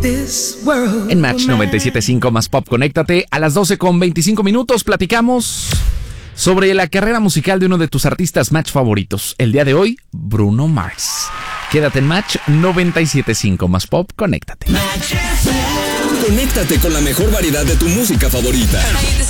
En Match 97.5 más Pop, conéctate. A las 12:25 platicamos sobre la carrera musical de uno de tus artistas Match favoritos. El día de hoy, Bruno Mars. Quédate en Match 97.5 más Pop, conéctate. Conéctate con la mejor variedad de tu música favorita.